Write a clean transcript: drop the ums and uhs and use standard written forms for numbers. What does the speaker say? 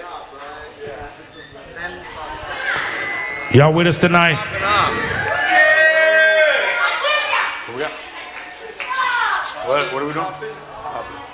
Y'all with us tonight? What are we doing?